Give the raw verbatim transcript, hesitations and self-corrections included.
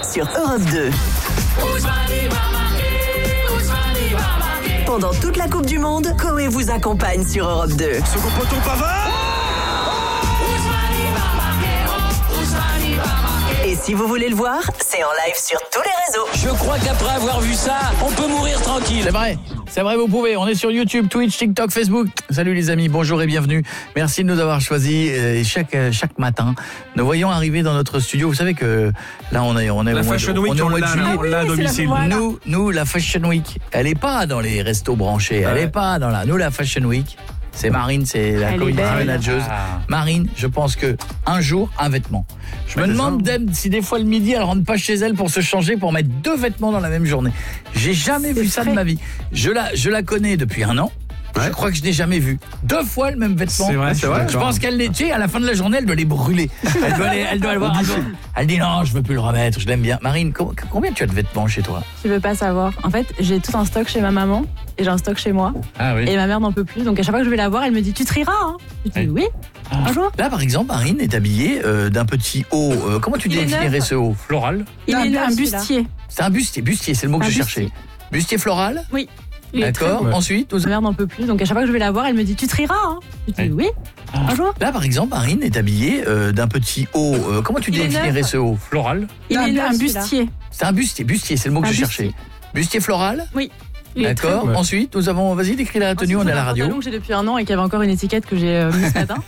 sur Europe deux. Pendant toute la Coupe du Monde, Koé vous accompagne sur Europe deux. Second poteau Pavard. Et si vous voulez le voir, c'est en live sur tous les réseaux. Je crois qu'après avoir vu ça, on peut mourir tranquille. C'est vrai, c'est vrai, vous pouvez. On est sur YouTube, Twitch, TikTok, Facebook. Salut les amis, bonjour et bienvenue. Merci de nous avoir choisis. Et chaque chaque matin, nous voyons arriver dans notre studio. Vous savez que là, on est on est La au mois Fashion de, Week, on est au on mois de l'a, juillet. on l'a à domicile. Nous, nous, la Fashion Week, elle est pas dans les restos branchés. Elle Ouais. est pas dans la. Nous, la Fashion Week, c'est Marine, c'est la Elle est community belle. manageuse. Ah. Marine, je pense que un jour, un vêtement. Je me demande d'elle si des fois le midi, elle rentre pas chez elle pour se changer, pour mettre deux vêtements dans la même journée. J'ai jamais C'est vu ça de frais. ma vie. Je la, je la connais depuis un an. Je Ouais. crois que je n'ai jamais vu deux fois le même vêtement. C'est vrai, c'est vrai. Je pense qu'elle les, tu sais, à la fin de la journée, elle doit les brûler. Elle doit les, elle doit le voir. Elle, doit- elle dit non, je veux plus le remettre, je l'aime bien. Marine, com- combien tu as de vêtements chez toi? Tu veux pas savoir. En fait, j'ai tout un stock chez ma maman et j'ai un stock chez moi. Ah oui. Et ma mère n'en peut plus. Donc à chaque fois que je vais la voir, elle me dit tu trieras. Hein. Je dis oui. Un jour. Là, par exemple, Marine est habillée euh, d'un petit haut. euh, comment tu Il est définirais neuf. ce haut? Floral. Il Un- est un neuf, bustier. C'est un bustier. Bustier, c'est le mot que Un je bustier. cherchais. Bustier floral. Oui. Il est D'accord. très beau. Ensuite, nous- Ma mère n'en peut plus. Donc à chaque fois que je vais la voir, elle me dit tu trieras. Hein. Je dis oui. Un jour. là, par exemple, Marine est habillée euh, d'un petit haut. euh, comment tu Il est définirais neuf. ce haut? Floral. Il un, est neuf, un celui-là. bustier. C'est un bustier. Bustier, c'est le mot que Un je bustier. cherchais. Bustier floral. Il est D'accord. beau. Ensuite, nous avons. Vas-y, décris la tenue. On est à la Un radio. pantalon que j'ai depuis un an et qui avait encore une étiquette que j'ai euh, mise ce matin.